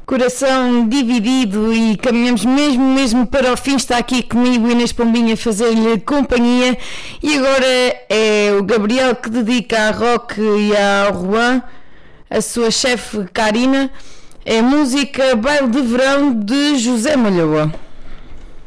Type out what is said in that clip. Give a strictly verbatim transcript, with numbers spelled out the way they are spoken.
Coração dividido e caminhamos mesmo, mesmo para o fim. Está aqui comigo Inês Pombinha a fazer-lhe companhia. E agora é o Gabriel que dedica à Roque e ao Juan, a sua chefe Karina, é música Baile de Verão de José Malhoa.